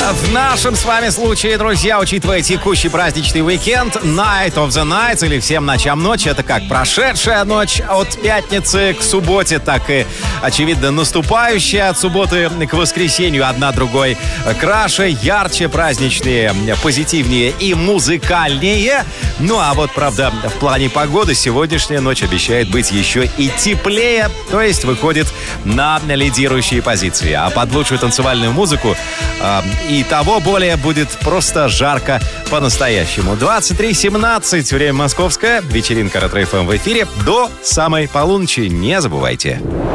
В нашем с вами случае, друзья, учитывая текущий праздничный уикенд, Night of the Nights или всем ночам ночи, это как прошедшая ночь от пятницы к субботе, так и, очевидно, наступающая от субботы к воскресенью, одна другой краше, ярче, праздничнее, позитивнее и музыкальнее. Ну а вот, правда, в плане погоды сегодняшняя ночь обещает быть еще и теплее, то есть выходит на лидирующие позиции. А под лучшую танцевальную музыку и того более будет просто жарко по-настоящему. 23:17, время московское, вечеринка Ретро-ФМ в эфире до самой полуночи. Не забывайте.